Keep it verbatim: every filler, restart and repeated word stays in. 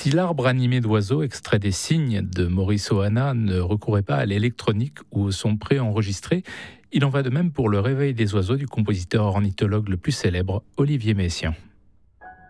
Si l'arbre animé d'oiseaux, extrait des cygnes de Maurice Ohana, ne recourait pas à l'électronique ou au son préenregistré, il en va de même pour le réveil des oiseaux du compositeur ornithologue le plus célèbre, Olivier Messiaen.